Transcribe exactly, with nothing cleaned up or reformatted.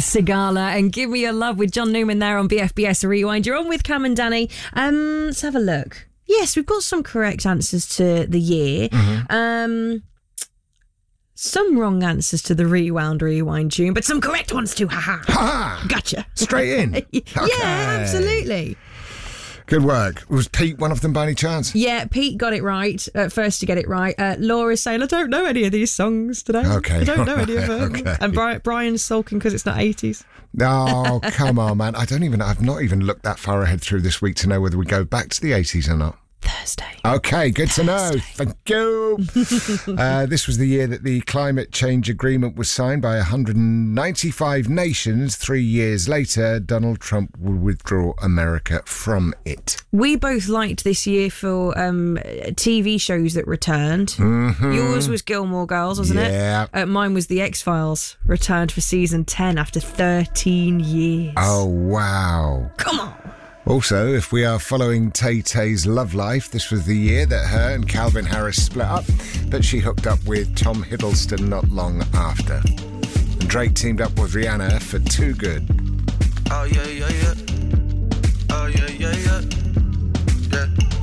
Sigala and Give Me Your Love with John Newman there on B F B S Rewind. You're on with Cam and Danny. Um, let's have a look. Yes, we've got some correct answers to the year. Mm-hmm. Um, some wrong answers to the Rewound Rewind tune, but some correct ones too. Ha ha. Ha! Gotcha. Straight in. Yeah, Okay. absolutely. Good work. Was Pete one of them by any chance? Yeah, Pete got it right. Uh, first to get it right. Uh, Laura's saying, I don't know any of these songs today. Okay. I don't know any of them. Okay. And Brian, Brian's sulking because it's not eighties. Oh, come on, man. I don't even, I've not even looked that far ahead through this week to know whether we go back to the eighties or not. Thursday. Okay, good to know. Thank you. uh, this was the year that the climate change agreement was signed by one hundred ninety-five nations. Three years later, Donald Trump would withdraw America from it. We both liked this year for um, T V shows that returned. Mm-hmm. Yours was Gilmore Girls, wasn't yeah. it? Uh, mine was The X-Files, returned for season ten after thirteen years. Oh, wow. Come on. Also, if we are following Tay-Tay's love life, this was the year that her and Calvin Harris split up, but she hooked up with Tom Hiddleston not long after. And Drake teamed up with Rihanna for Too Good. Oh, yeah, yeah, yeah. Oh, yeah, yeah, yeah. Yeah.